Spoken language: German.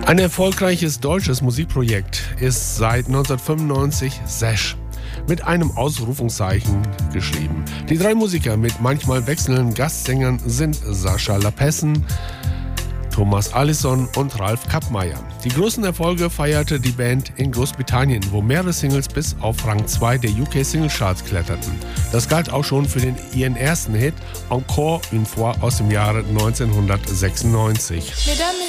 Ein erfolgreiches deutsches Musikprojekt ist seit 1995 Sesh mit einem Ausrufungszeichen geschrieben. Die drei Musiker mit manchmal wechselnden Gastsängern sind Sascha Lapessen, Thomas Allison und Ralf Kappmeier. Die großen Erfolge feierte die Band in Großbritannien, wo mehrere Singles bis auf Rang 2 der UK Single Charts kletterten. Das galt auch schon für ihren ersten Hit Encore une fois aus dem Jahre 1996.